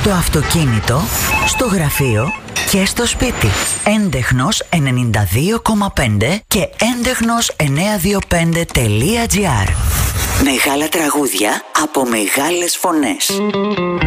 στο αυτοκίνητο, στο γραφείο και στο σπίτι. Έντεχνος 92,5 και έντεχνος925.gr. Μεγάλα τραγούδια από μεγάλες φωνές.